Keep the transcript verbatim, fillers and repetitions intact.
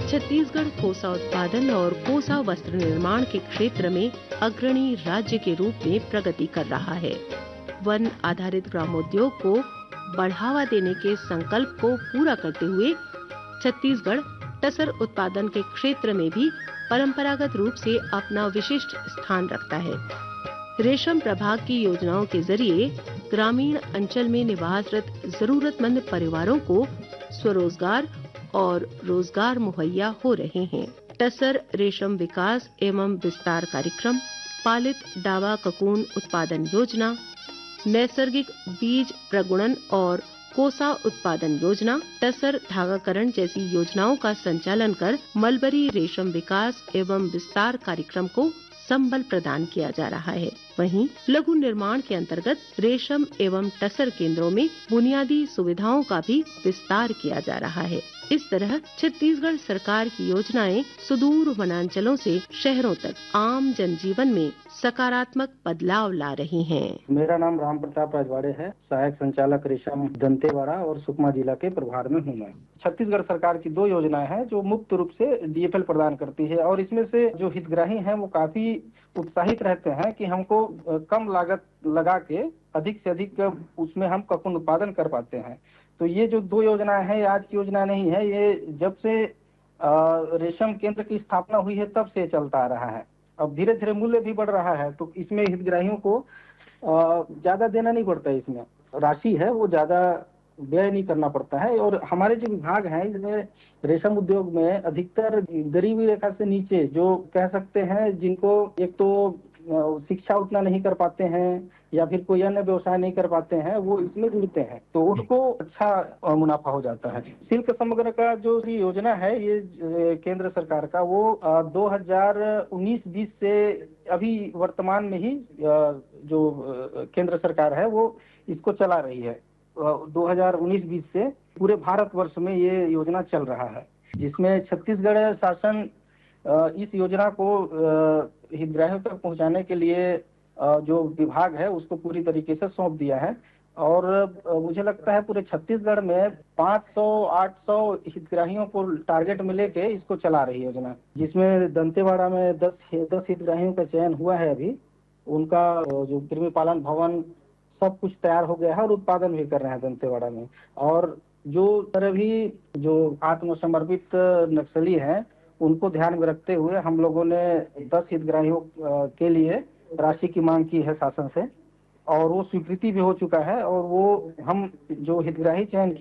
छत्तीसगढ़ कोसा उत्पादन और कोसा वस्त्र निर्माण के क्षेत्र में अग्रणी राज्य के रूप में प्रगति कर रहा है। वन आधारित ग्रामोद्योग को बढ़ावा देने के संकल्प को पूरा करते हुए छत्तीसगढ़ टसर उत्पादन के क्षेत्र में भी परंपरागत रूप से अपना विशिष्ट स्थान रखता है। रेशम प्रभाग की योजनाओं के जरिए ग्रामीण अंचल में निवासरत जरूरतमंद परिवारों को स्वरोजगार और रोजगार मुहैया हो रहे हैं। टसर रेशम विकास एवं विस्तार कार्यक्रम, पालित डावा ककून उत्पादन योजना, नैसर्गिक बीज प्रगुणन और कोसा उत्पादन योजना, टसर धागाकरण जैसी योजनाओं का संचालन कर मलबरी रेशम विकास एवं विस्तार कार्यक्रम को संबल प्रदान किया जा रहा है। वहीं लघु निर्माण के अंतर्गत रेशम एवं टसर केंद्रों में बुनियादी सुविधाओं का भी विस्तार किया जा रहा है। इस तरह छत्तीसगढ़ सरकार की योजनाएं सुदूर वनांचलों से शहरों तक आम जनजीवन में सकारात्मक बदलाव ला रही हैं। मेरा नाम राम प्रताप राजवाड़े है। सहायक संचालक रेशम दंतेवाड़ा और सुकमा जिला के प्रभार में हूँ मैं। छत्तीसगढ़ सरकार की दो योजनाएं हैं जो मुक्त रूप से डीएफएल प्रदान करती है और इसमें से जो हितग्राही हैं वो काफी उत्साहित रहते हैं कि हमको कम लागत लगा के अधिक से अधिक उसमें हम ककून उत्पादन कर पाते हैं। तो ये जो दो योजनाएं हैं आज की योजना नहीं है, ये जब से रेशम केंद्र की स्थापना हुई है तब से चलता आ रहा है। अब धीरे धीरे मूल्य भी बढ़ रहा है तो इसमें हितग्राहियों को ज्यादा देना नहीं पड़ता, इसमें राशि है वो ज्यादा व्यय नहीं करना पड़ता है। और हमारे जो विभाग हैं इसमें रेशम उद्योग में अधिकतर गरीबी रेखा से नीचे जो कह सकते हैं, जिनको एक तो शिक्षा उतना नहीं कर पाते हैं या फिर कोई अन्य व्यवसाय नहीं कर पाते हैं, वो इसमें जुड़ते हैं तो उनको अच्छा मुनाफा हो जाता है। सिल्क समग्र का जो योजना है ये केंद्र सरकार का, वो दो हज़ार उन्नीस बीस से अभी वर्तमान में ही जो केंद्र सरकार है वो इसको चला रही है। दो हज़ार उन्नीस बीस से पूरे भारत वर्ष में ये योजना चल रहा है, जिसमें छत्तीसगढ़ शासन इस योजना को हितग्राहियों तक पहुंचाने के लिए जो विभाग है उसको पूरी तरीके से सौंप दिया है। और मुझे लगता है पूरे छत्तीसगढ़ में पाँच सौ आठ सौ हितग्राहियों को टारगेट में लेके इसको चला रही योजना, जिसमें दंतेवाड़ा में दस दस हितग्राहियों का चयन हुआ है। अभी उनका जो कृमि पालन भवन सब कुछ तैयार हो गया है और उत्पादन भी कर रहे हैं दंतेवाड़ा में। और जो तरह भी जो आत्मसमर्पित नक्सली हैं उनको ध्यान में रखते हुए हम लोगों ने दस हितग्राहियों के लिए राशि की मांग की है शासन से और वो स्वीकृति भी हो चुका है। और वो हम जो हितग्राही चयन